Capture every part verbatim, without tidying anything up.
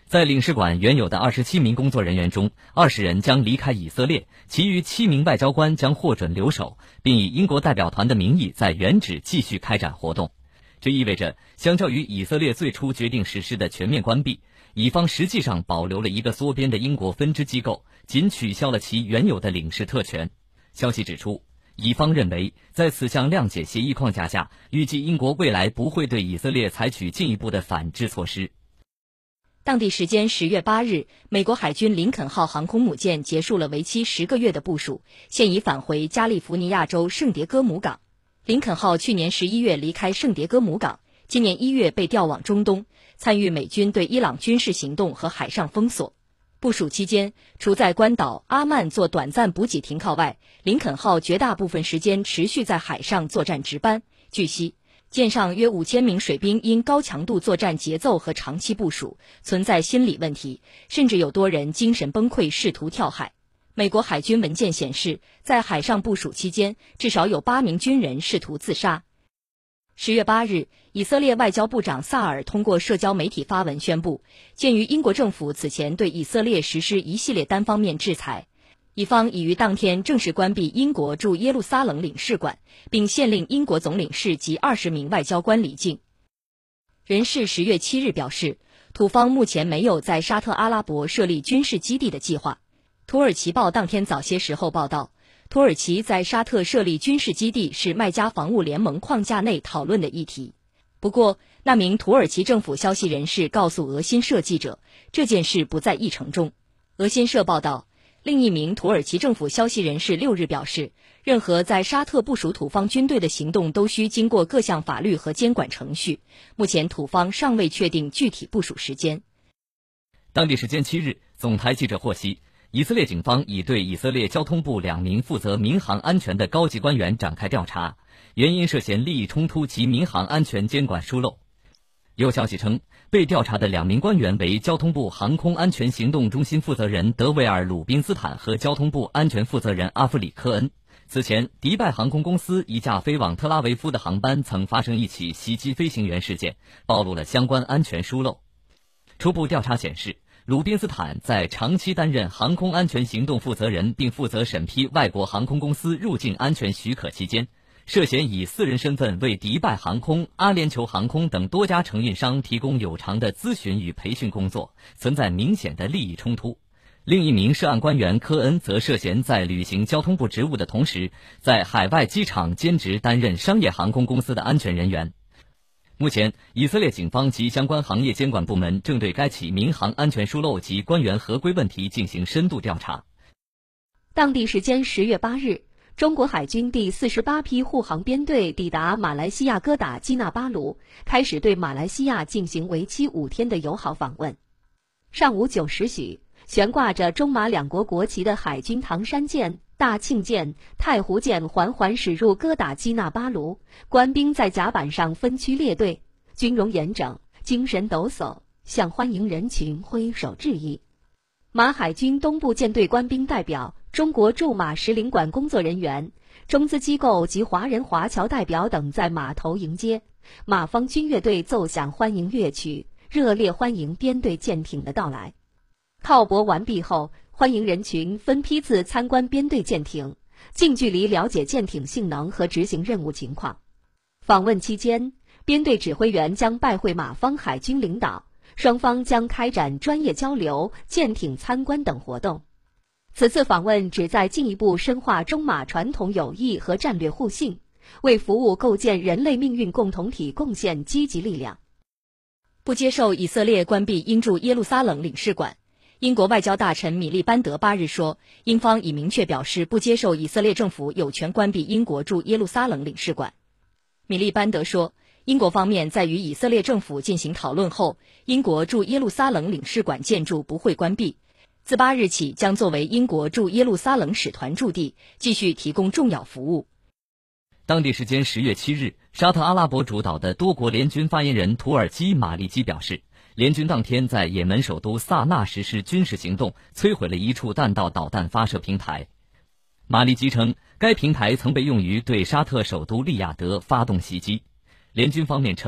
在领事馆原有的二十七名工作人员中，二十人将离开以色列，其余七名外交官将获准留守，并以英国代表团的名义在原址继续开展活动。这意味着，相较于以色列最初决定实施的全面关闭，以方实际上保留了一个缩编的英国分支机构，仅取消了其原有的领事特权。消息指出，以方认为，在此项谅解协议框架下，预计英国未来不会对以色列采取进一步的反制措施。 当地时间十月八日，美国海军林肯号航空母舰结束了为期十个月的部署，现已返回加利福尼亚州圣迭戈姆港。林肯号去年十一月离开圣迭戈姆港，今年一月被调往中东，参与美军对伊朗军事行动和海上封锁。部署期间，除在关岛阿曼做短暂补给停靠外，林肯号绝大部分时间持续在海上作战值班。据悉，舰上约五千名水兵因高强度作战节奏和长期部署，存在心理问题，甚至有多人精神崩溃，试图跳海。美国海军文件显示，在海上部署期间，至少有八名军人试图自杀。十月八日，以色列外交部长萨尔通过社交媒体发文宣布，鉴于英国政府此前对以色列实施一系列单方面制裁，以方已于当天正式关闭英国驻耶路撒冷领事馆，并限令英国总领事及二十名外交官离境。人士十月七日表示，土方目前没有在沙特阿拉伯设立军事基地的计划。土耳其报当天早些时候报道，土耳其在沙特设立军事基地是麦加防务联盟框架内讨论的议题。不过，那名土耳其政府消息人士告诉俄新社记者，这件事不在议程中。俄新社报道，另一名土耳其政府消息人士六日表示，任何在沙特部署土方军队的行动都需经过各项法律和监管程序。目前土方尚未确定具体部署时间。 当地时间七日，总台记者获悉，以色列警方已对以色列交通部两名负责民航安全的高级官员展开调查，原因涉嫌利益冲突及民航安全监管疏漏。有消息称，被调查的两名官员为交通部航空安全行动中心负责人德维尔·鲁宾斯坦和交通部安全负责人阿弗里科恩。此前，迪拜航空公司一架飞往特拉维夫的航班曾发生一起袭击飞行员事件，暴露了相关安全疏漏。初步调查显示，鲁宾斯坦在长期担任航空安全行动负责人并负责审批外国航空公司入境安全许可期间，涉嫌以私人身份为迪拜航空、阿联酋航空等多家承运商提供有偿的咨询与培训工作，存在明显的利益冲突。另一名涉案官员科恩则涉嫌在履行交通部职务的同时，在海外机场兼职担任商业航空公司的安全人员。目前，以色列警方及相关行业监管部门正对该起民航安全疏漏及官员合规问题进行深度调查。 当地时间十月八日，中国海军第四十八批护航编队抵达马来西亚哥打基纳巴鲁，开始对马来西亚进行为期五天的友好访问。上午九时许，悬挂着中马两国国旗的海军唐山舰、大庆舰、太湖舰缓缓驶入哥打基纳巴鲁，官兵在甲板上分区列队，军容严整，精神抖擞，向欢迎人群挥手致意。马海军东部舰队官兵代表、中国驻马使领馆工作人员、中资机构及华人华侨代表等在码头迎接，马方军乐队奏响欢迎乐曲，热烈欢迎编队舰艇的到来。靠泊完毕后，欢迎人群分批次参观编队舰艇，近距离了解舰艇性能和执行任务情况。访问期间，编队指挥员将拜会马方海军领导，双方将开展专业交流、舰艇参观等活动。此次访问旨在进一步深化中马传统友谊和战略互信，为服务构建人类命运共同体贡献积极力量。 不接受以色列关闭英驻耶路撒冷领事馆。英国外交大臣米利班德八日说，英方已明确表示不接受以色列政府有权关闭英国驻耶路撒冷领事馆。米利班德说，英国方面在与以色列政府进行讨论后，英国驻耶路撒冷领事馆建筑不会关闭，自八日起将作为英国驻耶路撒冷使团驻地，继续提供重要服务。 当地时间十月七日，沙特阿拉伯主导的多国联军发言人土耳其马利基表示，联军当天在也门首都萨那实施军事行动，摧毁了一处弹道导弹发射平台。马利基称，该平台曾被用于对沙特首都利雅得发动袭击。联军方面称，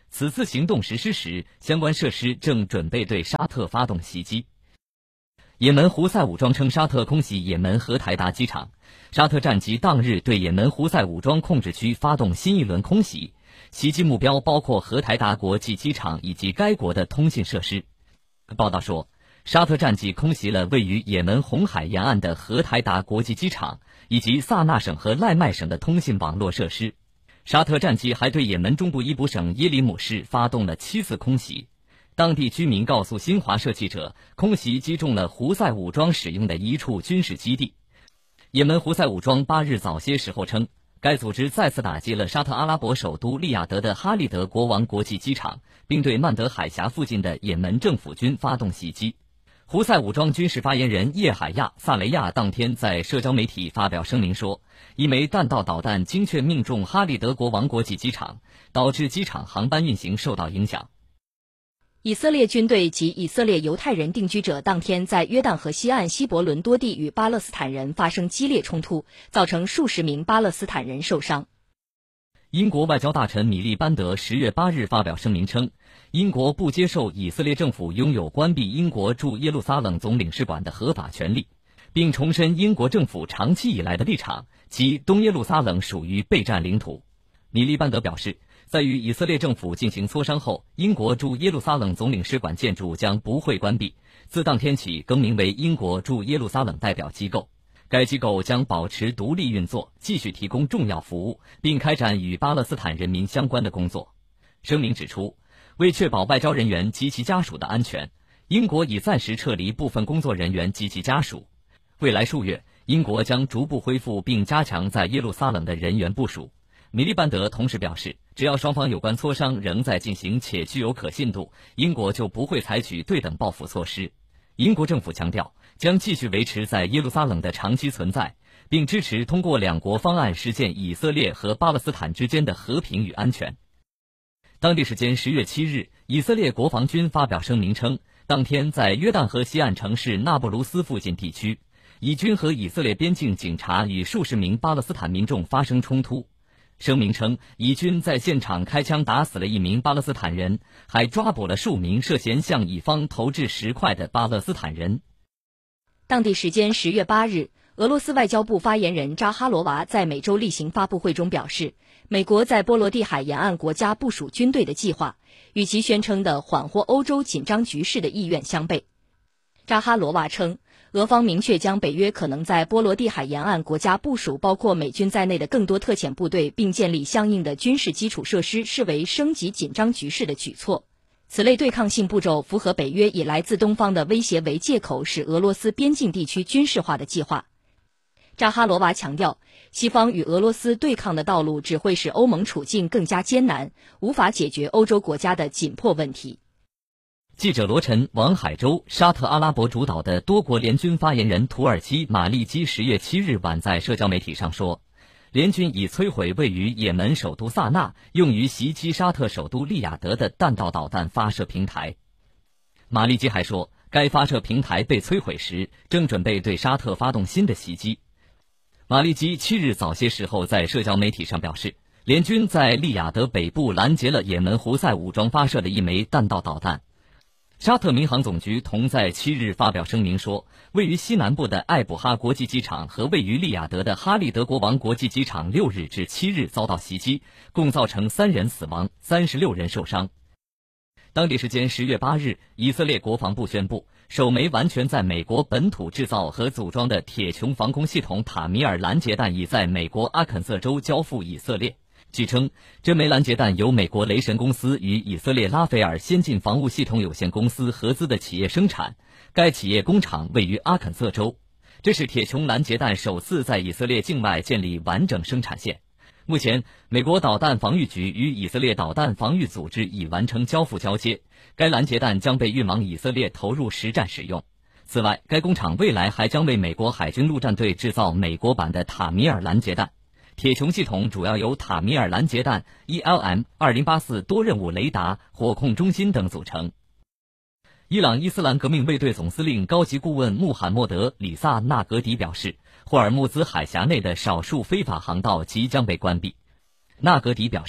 此次行动实施时，相关设施正准备对沙特发动袭击。也门胡塞武装称沙特空袭也门荷台达机场，沙特战机当日对也门胡塞武装控制区发动新一轮空袭，袭击目标包括荷台达国际机场以及该国的通信设施。报道说，沙特战机空袭了位于也门红海沿岸的荷台达国际机场以及萨那省和赖麦省的通信网络设施。沙特战机还对也门中部伊卜省耶里姆市发动了七次空袭。当地居民告诉新华社记者，空袭击中了胡塞武装使用的一处军事基地。也门胡塞武装八日早些时候称，该组织再次打击了沙特阿拉伯首都利雅得的哈利德国王国际机场，并对曼德海峡附近的也门政府军发动袭击。胡塞武装军事发言人叶海亚·萨雷亚当天在社交媒体发表声明说，一枚弹道导弹精确命中哈利德国王国际机场，导致机场航班运行受到影响。 以色列军队及以色列犹太人定居者当天在约旦河西岸希伯伦多地与巴勒斯坦人发生激烈冲突，造成数十名巴勒斯坦人受伤。 英国外交大臣米利班德十月八日发表声明称，英国不接受以色列政府拥有关闭英国驻耶路撒冷总领事馆的合法权利，并重申英国政府长期以来的立场，即东耶路撒冷属于备战领土。米利班德表示，在与以色列政府进行磋商后，英国驻耶路撒冷总领事馆建筑将不会关闭，自当天起更名为英国驻耶路撒冷代表机构。该机构将保持独立运作，继续提供重要服务，并开展与巴勒斯坦人民相关的工作。声明指出，为确保外交人员及其家属的安全，英国已暂时撤离部分工作人员及其家属。未来数月，英国将逐步恢复并加强在耶路撒冷的人员部署。米利班德同时表示，只要双方有关磋商仍在进行且具有可信度，英国就不会采取对等报复措施。英国政府强调，将继续维持在耶路撒冷的长期存在，并支持通过两国方案实现以色列和巴勒斯坦之间的和平与安全。当地时间十月七日，以色列国防军发表声明称，当天在约旦河西岸城市纳布卢斯附近地区，以军和以色列边境警察与数十名巴勒斯坦民众发生冲突。声明称，以军在现场开枪打死了一名巴勒斯坦人，还抓捕了数名涉嫌向以方投掷石块的巴勒斯坦人。 当地时间十月八日，俄罗斯外交部发言人扎哈罗娃在每周例行发布会中表示，美国在波罗的海沿岸国家部署军队的计划，与其宣称的缓和欧洲紧张局势的意愿相悖。扎哈罗娃称，俄方明确将北约可能在波罗的海沿岸国家部署包括美军在内的更多特遣部队，并建立相应的军事基础设施，视为升级紧张局势的举措。此类对抗性步骤符合北约以来自东方的威胁为借口使俄罗斯边境地区军事化的计划。扎哈罗娃强调，西方与俄罗斯对抗的道路只会使欧盟处境更加艰难，无法解决欧洲国家的紧迫问题。 记者罗晨、王海洲，沙特阿拉伯主导的多国联军发言人土耳其马利基十月七日晚在社交媒体上说，联军已摧毁位于也门首都萨那用于袭击沙特首都利雅得的弹道导弹发射平台。马利基还说，该发射平台被摧毁时，正准备对沙特发动新的袭击。马利基七日早些时候在社交媒体上表示，联军在利雅得北部拦截了也门胡塞武装发射的一枚弹道导弹。沙特民航总局同在七日发表声明说，位于西南部的艾卜哈国际机场和位于利雅得的哈利德国王国际机场六日至七日遭到袭击，共造成三人死亡，三十六人受伤。当地时间十月八日，以色列国防部宣布，首枚完全在美国本土制造和组装的铁穹防空系统塔米尔拦截弹已在美国阿肯色州交付以色列。据称，这枚拦截弹由美国雷神公司与以色列拉斐尔先进防务系统有限公司合资的企业生产，该企业工厂位于阿肯色州。这是铁穹拦截弹首次在以色列境外建立完整生产线。目前，美国导弹防御局与以色列导弹防御组织已完成交付交接，该拦截弹将被运往以色列投入实战使用。此外，该工厂未来还将为美国海军陆战队制造美国版的塔米尔拦截弹。铁穹系统主要由塔米尔拦截弹、E L M 二零八四多任务雷达、火控中心等组成。伊朗伊斯兰革命卫队总司令高级顾问穆罕默德·里萨纳格迪表示，霍尔木兹海峡内的少数非法航道即将被关闭。纳格迪表示，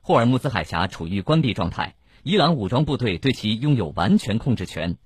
霍尔木兹海峡处于关闭状态，伊朗武装部队对其拥有完全控制权。